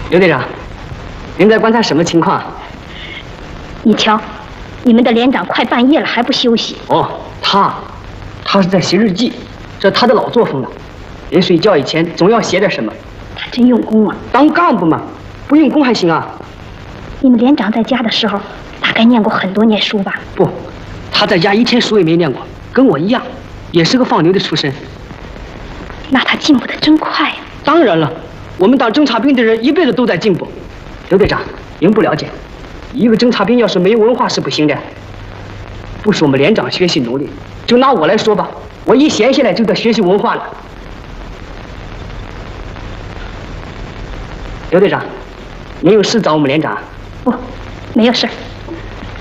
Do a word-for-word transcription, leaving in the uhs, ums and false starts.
刘队长，您在观察什么情况？ 你瞧，你们的连长快半夜了还不休息。 哦，他，他是在写日记，这他的老作风了。临睡觉以前总要写点什么。 他真用功啊！ 当干部嘛，不用功还行啊。 你们连长在家的时候，大概念过很多年书吧？ 不，他在家一天书也没念过，跟我一样，也是个放牛的出身。 那他进步的真快呀！ 当然了，我们当侦察兵的人一辈子都在进步。刘队长，您不了解，一个侦察兵要是没有文化是不行的。不是我们连长学习努力，就拿我来说吧，我一闲下来就得学习文化了。刘队长，您有事找我们连长？ 不，没有事。